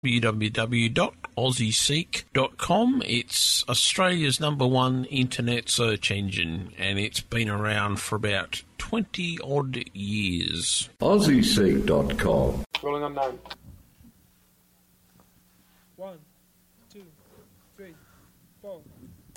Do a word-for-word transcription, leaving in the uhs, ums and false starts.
w w w dot aussie seek dot com. It's Australia's number one internet search engine, and it's been around for about twenty odd years. aussie seek dot com. Rolling unknown. One, two, three, four.